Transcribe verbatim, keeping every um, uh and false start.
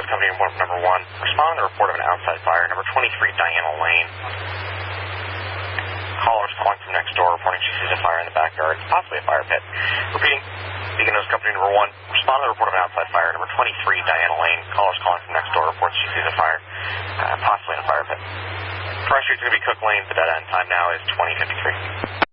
Company number one. Respond to the report of an outside fire, number twenty-three Diana Lane. Callers calling from next door reporting she sees a fire in the backyard, possibly a fire pit. Repeating, Beacon News Company number one. Respond to the report of an outside fire, number twenty-three Diana Lane. Callers calling from next door reports she sees a fire, uh, possibly in a fire pit. Price Street's going to be Cook Lane. The dead end time now is twenty fifty-three.